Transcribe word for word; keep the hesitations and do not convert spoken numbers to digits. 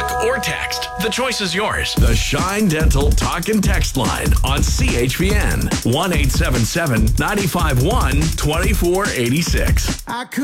Talk or text. The choice is yours. The Shine Dental Talk and Text line on C H V N. one eight seven seven, nine five one, two four eight six. I could